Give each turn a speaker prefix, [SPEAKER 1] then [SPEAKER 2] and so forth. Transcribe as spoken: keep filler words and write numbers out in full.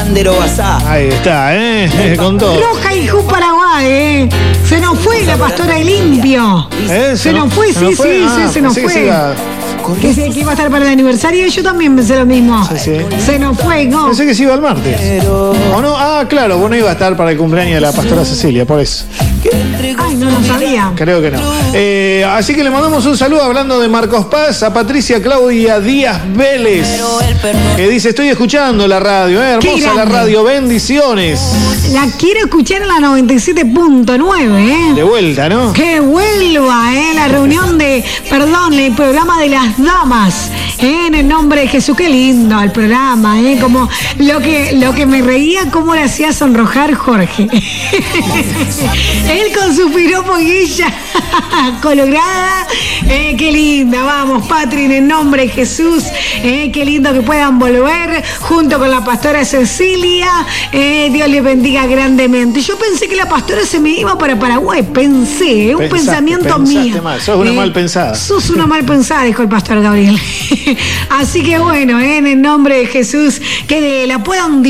[SPEAKER 1] Sandero Basá.
[SPEAKER 2] Ahí está, ¿eh? Con todo.
[SPEAKER 3] Roja y Ju Paraguay, ¿eh? Se nos fue la pastora de limpio.
[SPEAKER 2] ¿Eh?
[SPEAKER 3] Se nos fue,
[SPEAKER 2] ¿Se
[SPEAKER 3] sí,
[SPEAKER 2] nos fue?
[SPEAKER 3] sí,
[SPEAKER 2] Ah,
[SPEAKER 3] sí, se nos
[SPEAKER 2] pensé que
[SPEAKER 3] fue.
[SPEAKER 2] se iba-
[SPEAKER 3] Que, se- que iba a estar para el aniversario, yo también pensé lo mismo.
[SPEAKER 2] Sí, sí.
[SPEAKER 3] Se nos fue, ¿no?
[SPEAKER 2] Pensé que se iba el martes. ¿O no? Ah, claro, vos no iba a estar para el cumpleaños de la pastora Cecilia, por eso.
[SPEAKER 3] Ay, no lo sabía.
[SPEAKER 2] Creo que no. Eh, así que le mandamos un saludo hablando de Marcos Paz a Patricia Claudia Díaz Vélez, que dice, estoy escuchando la radio, ¿eh?
[SPEAKER 3] Qué
[SPEAKER 2] Hermosa la
[SPEAKER 3] grande.
[SPEAKER 2] radio, bendiciones.
[SPEAKER 3] La quiero escuchar en la noventa y siete punto nueve, ¿eh?
[SPEAKER 2] De vuelta, ¿no?
[SPEAKER 3] Que vuelva, ¿eh? La reunión de, perdón, el programa de las damas, ¿eh? En el nombre de Jesús. Qué lindo el programa, ¿eh? Como lo que, lo que me reía, cómo le hacía sonrojar Jorge. Él con su piropo y ella colorada. Eh, qué linda, vamos, Patri, en el nombre de Jesús. Eh, qué lindo que puedan volver junto con la pastora Cecilia. Eh, Dios les bendiga grandemente. Yo pensé que la pastora se me iba para Paraguay. Pensé, un
[SPEAKER 2] Pensaste,
[SPEAKER 3] pensamiento
[SPEAKER 2] pensaste
[SPEAKER 3] mío.
[SPEAKER 2] mal, sos una
[SPEAKER 3] Eh,
[SPEAKER 2] mal pensada.
[SPEAKER 3] Sos una mal pensada, dijo el pastor Gabriel. Así que bueno, eh, en el nombre de Jesús, que la puedan